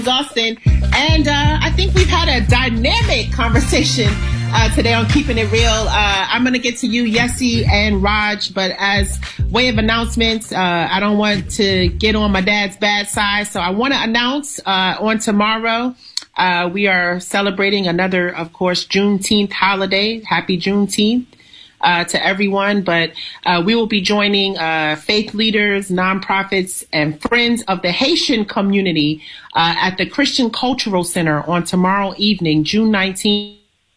Austin, and I think we've had a dynamic conversation today on Keeping It Real. I'm going to get to you, Yessie and Raj, but as way of announcements, I don't want to get on my dad's bad side, so I want to announce on tomorrow, we are celebrating another, of course, Juneteenth holiday. Happy Juneteenth. To everyone, but we will be joining faith leaders, nonprofits, and friends of the Haitian community at the Christian Cultural Center on tomorrow evening, June 19th,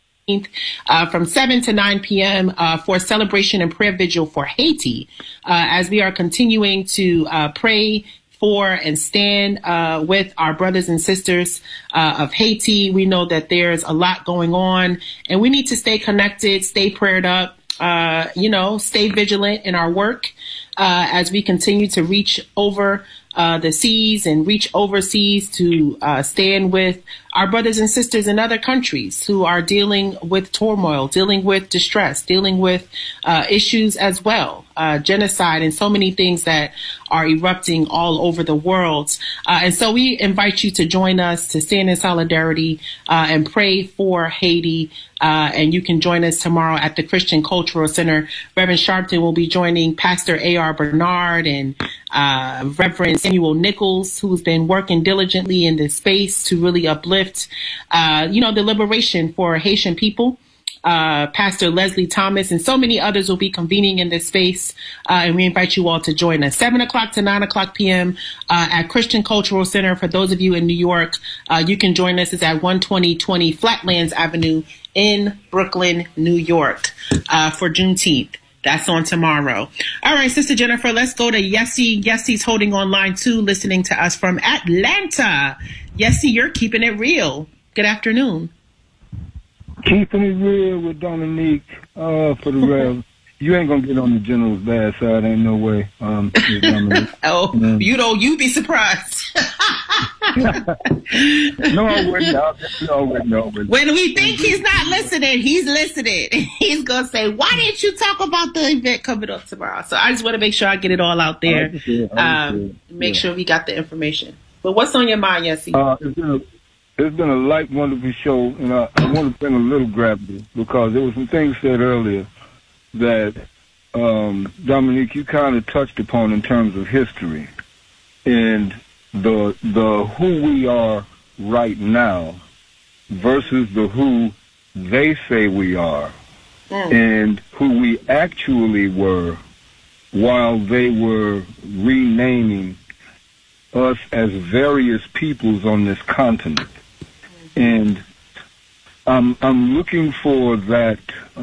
from 7 to 9 p.m. For a celebration and prayer vigil for Haiti, as we are continuing to pray for and stand with our brothers and sisters of Haiti. We know that there's a lot going on, and we need to stay connected, stay prayed up, stay vigilant in our work as we continue to reach over the seas and reach overseas to stand with our brothers and sisters in other countries who are dealing with turmoil, dealing with distress, dealing with issues as well, genocide and so many things that are erupting all over the world. And so we invite you to join us to stand in solidarity and pray for Haiti. And you can join us tomorrow at the Christian Cultural Center. Reverend Sharpton will be joining Pastor A.R. Bernard and Reverend Samuel Nichols, who's been working diligently in this space to really uplift, the liberation for Haitian people. Pastor Leslie Thomas and so many others will be convening in this space. And we invite you all to join us 7 o'clock to 9 o'clock p.m. At Christian Cultural Center. For those of you in New York, you can join us. It's at 12020 Flatlands Avenue in Brooklyn, New York, for Juneteenth. That's on tomorrow. All right, Sister Jennifer, let's go to Yessie. Yessie's holding on line 2, listening to us from Atlanta. Yessie, you're keeping it real. Good afternoon. Keeping it real with Dominique for the Rev. You ain't gonna get on the general's bad side, ain't no way. You'd be surprised. No, I wouldn't. When we think he's not listening, he's listening. He's gonna say, "Why didn't you talk about the event coming up tomorrow?" So I just want to make sure I get it all out there. Make sure we got the information. But what's on your mind, Yessie? It's been a light, wonderful show, and I want to bring a little gravity because there were some things said earlier that, Dominique, you kind of touched upon in terms of history and the who we are right now versus the who they say we are and who we actually were while they were renaming us as various peoples on this continent. And I'm looking for that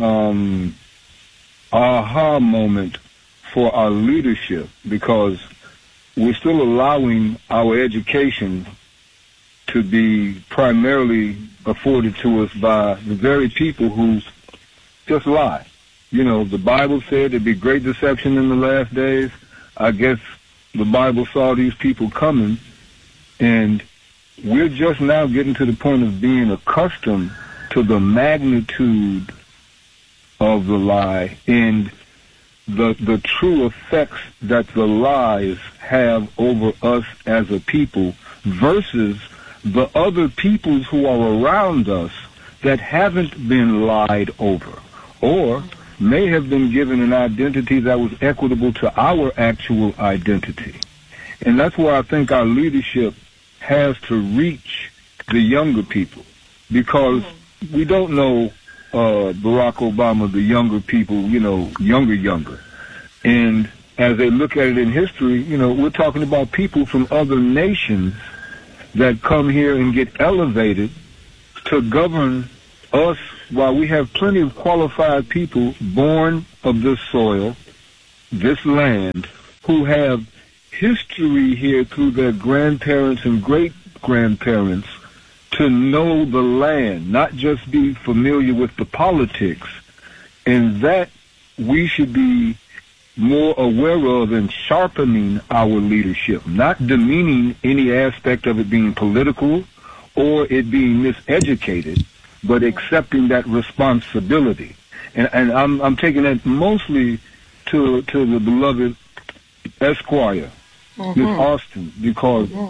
aha moment for our leadership because we're still allowing our education to be primarily afforded to us by the very people who just lie. You know, the Bible said there'd be great deception in the last days. I guess the Bible saw these people coming, and we're just now getting to the point of being accustomed to the magnitude of the lie and the true effects that the lies have over us as a people versus the other peoples who are around us that haven't been lied over or may have been given an identity that was equitable to our actual identity. And that's why I think our leadership has to reach the younger people because we don't know Barack Obama, the younger people, younger. And as they look at it in history, we're talking about people from other nations that come here and get elevated to govern us while we have plenty of qualified people born of this soil, this land, who have history here through their grandparents and great-grandparents to know the land, not just be familiar with the politics. And that we should be more aware of and sharpening our leadership, not demeaning any aspect of it being political or it being miseducated, but accepting that responsibility. And I'm taking that mostly to the beloved Esquire, Miss Austin, because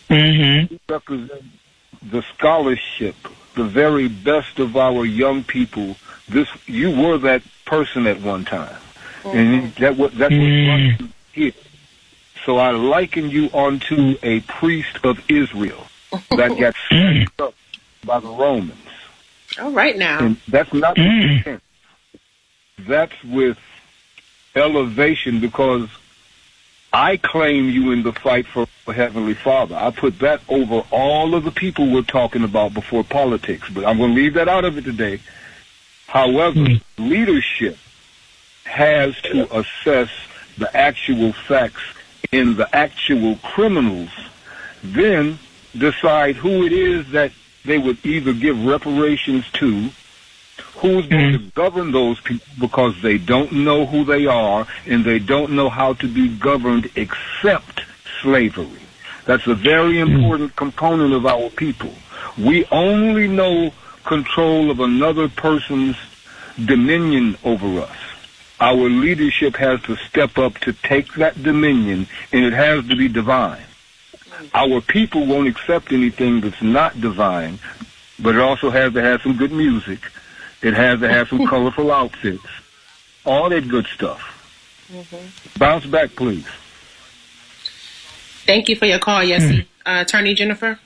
Mm-hmm. We represent the scholarship, the very best of our young people. You were that person at one time, and that's what brought you here. So I liken you onto a priest of Israel that got snatched up by the Romans. All right now. And that's not with intent. That's with elevation, because I claim you in the fight for Heavenly Father. I put that over all of the people we're talking about before politics, but I'm going to leave that out of it today. However, leadership has to assess the actual facts in the actual criminals, then decide who it is that they would either give reparations to, who's going to govern those people, because they don't know who they are and they don't know how to be governed except slavery. That's a very important component of our people. We only know control of another person's dominion over us. Our leadership has to step up to take that dominion, and it has to be divine. Our people won't accept anything that's not divine, but it also has to have some good music. It has to have some colorful outfits. All that good stuff. Bounce back, please. Thank you for your call, Yessie. Attorney Jennifer?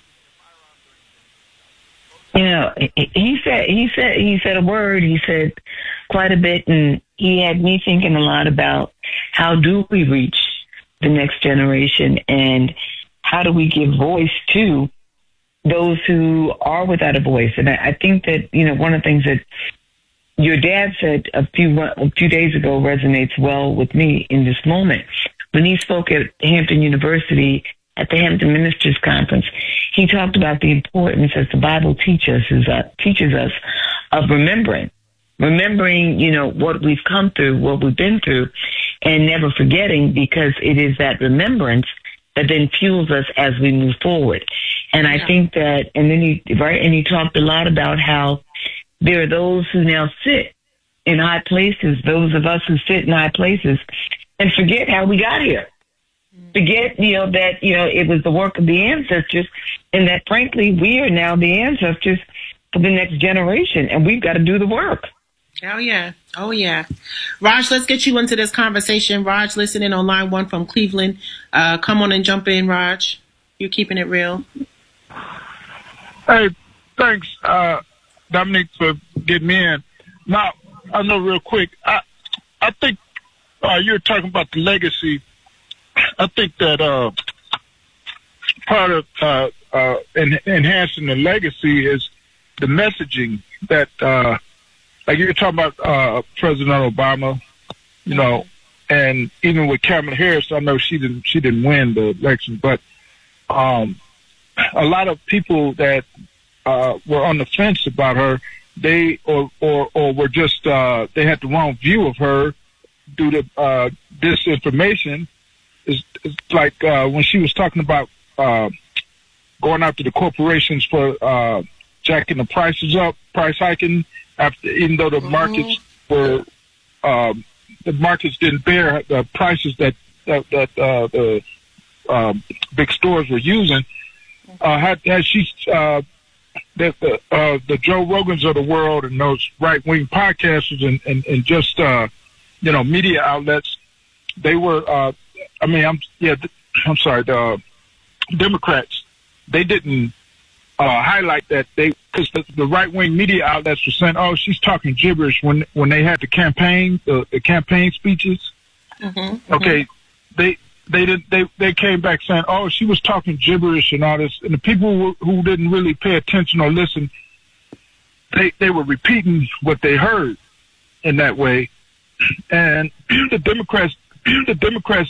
You know, he said a word. He said quite a bit, and he had me thinking a lot about how do we reach the next generation, and how do we give voice to those who are without a voice. And I think that, you know, one of the things that your dad said a few days ago resonates well with me in this moment. When he spoke at Hampton University at the Hampton Ministers Conference, he talked about the importance, as the Bible teaches us, of remembering, you know, what we've come through, what we've been through, and never forgetting, because it is that remembrance that then fuels us as we move forward. And I think that, and then he talked a lot about how there are those who now sit in high places, those of us who sit in high places, and forget how we got here. Forget, you know, that, you know, it was the work of the ancestors, and that frankly, we are now the ancestors for the next generation, and we've got to do the work. Oh, yeah. Oh, yeah. Raj, let's get you into this conversation. Raj, listening on line 1 from Cleveland. Come on and jump in, Raj. You're keeping it real. Hey, thanks, Dominique, for getting me in. Now, I know real quick, I think you're talking about the legacy. I think that part of enhancing the legacy is the messaging that like you're talking about President Obama, you know, and even with Kamala Harris, I know she didn't win the election, but a lot of people that were on the fence about her, they or were just they had the wrong view of her due to disinformation. It's like when she was talking about going after the corporations for jacking the prices up, price hiking, after, even though the markets were the markets didn't bear the prices that the big stores were using. Had she the Joe Rogans of the world and those right wing podcasters and just you know, media outlets, they were I'm sorry, the Democrats, they didn't highlight that, because the right wing media outlets were saying, "Oh, she's talking gibberish" when they had the campaign speeches. Okay, they came back saying, "Oh, she was talking gibberish" and all this, and the people who didn't really pay attention or listen, they were repeating what they heard in that way, and the Democrats